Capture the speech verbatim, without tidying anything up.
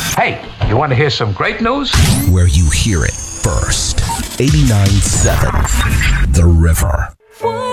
Hey, you want to hear some great news? Where you hear it first. eighty-nine point seven The River.